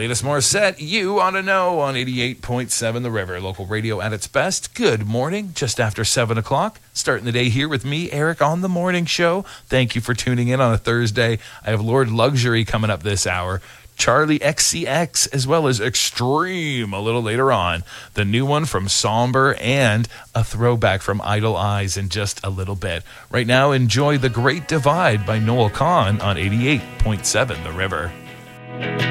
Alanis Morissette, You Ought to Know on 88.7 The River. Local radio at its best. Good morning, just after 7 o'clock. Starting the day here with me, Eric, on The Morning Show. Thank you for tuning in on a Thursday. I have Lord Luxury coming up this hour. Charlie XCX, as well as Extreme a little later on. The new one from Somber and a throwback from Idle Eyes in just a little bit. Right now, enjoy The Great Divide by Noel Kahn on 88.7 The River.